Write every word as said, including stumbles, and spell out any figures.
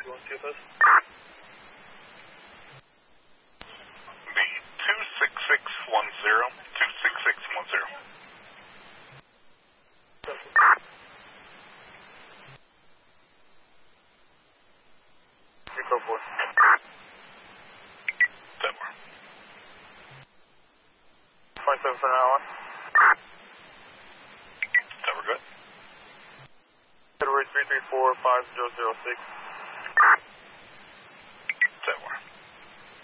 two one two post. The two six six one zero, two six six one zero. Echo four. Denver. twenty-seven for now on. Denver, good. February three three four five zero zero six.